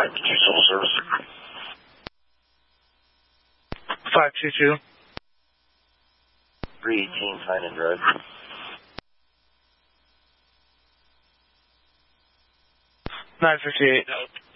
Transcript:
522 civil service. 522. 318 Pine and Drive. 958.